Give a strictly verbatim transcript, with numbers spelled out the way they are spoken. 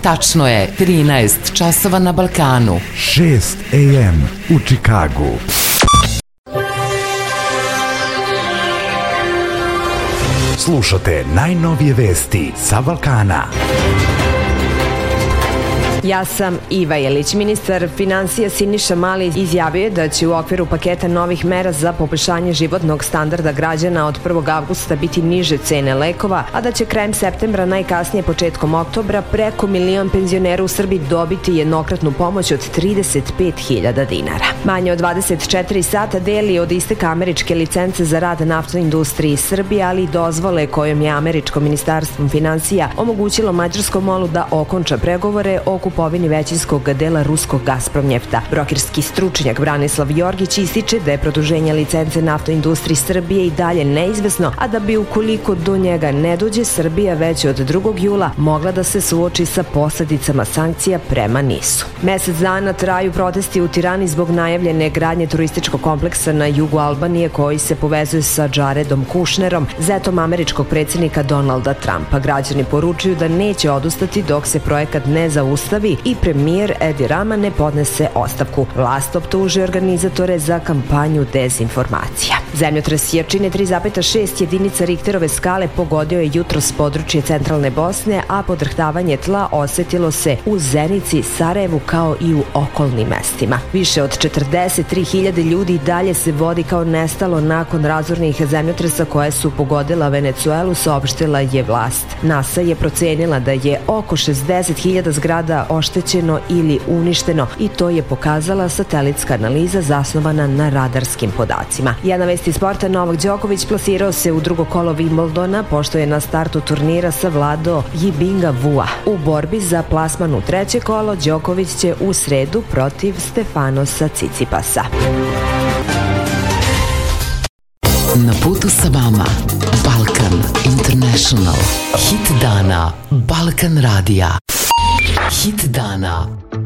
Tačno je trinaest časova na Balkanu. šest a m u Čikagu. Slušate najnovije vesti sa Balkana. Ja sam Iva Jelić. Ministar finansija Siniša Mali izjavio je da će u okviru paketa novih mera za poboljšanje životnog standarda građana od prvog avgusta biti niže cene lekova, a da će krajem septembra, najkasnije početkom oktobra, preko milion penzionera u Srbiji dobiti jednokratnu pomoć od trideset pet hiljada dinara. Manje od dvadeset četiri sata deli od isteka američke licence za rad naftnoj industriji Srbije, ali i dozvole kojom je američko ministarstvo finansija omogućilo mađarskom molu da okonča pregovore o kupovini većinskog dela ruskog Gazpromnjefta. Brokerski stručnjak Branislav Jorgić ističe da je produženje licence naftnoj industriji Srbije i dalje neizvesno, a da bi ukoliko do njega ne dođe, Srbija već od drugog jula mogla da se suoči sa posledicama sankcija prema Nisu. Mesec dana traju protesti u Tirani zbog najavljene gradnje turističkog kompleksa na jugu Albanije koji se povezuje sa Jaredom Kušnerom, zetom američkog predsjednika Donalda Trumpa. Građani poručuju da neće odustati dok se projekat ne zaustavi i premijer Edi Rama ne podnese ostavku. Vlast optužuje organizatore za kampanju dezinformacija. Zemljotres jačine tri zarez šest jedinica Richterove skale pogodio je jutros područje centralne Bosne, a podrhtavanje tla osetilo se u Zenici, Sarajevu kao i u okolnim mestima. Više od četrdeset tri hiljade ljudi dalje se vodi kao nestalo nakon razornih zemljotresa koje su pogodila Venecuelu, saopštila je vlast. NASA je procenila da je oko šezdeset hiljada zgrada oštećeno ili uništeno i to je pokazala satelitska analiza zasnovana na radarskim podacima. Jedna vest iz sporta: Novak Đoković plasirao se u drugo kolo Wimbledona pošto je na startu turnira savladao Yibinga Vua. U borbi za plasman u treće kolo Đoković će u sredu protiv Stefanosa Cicipasa. Na putu sa vama Balkan International. Hit dana Balkan radija. Hit dana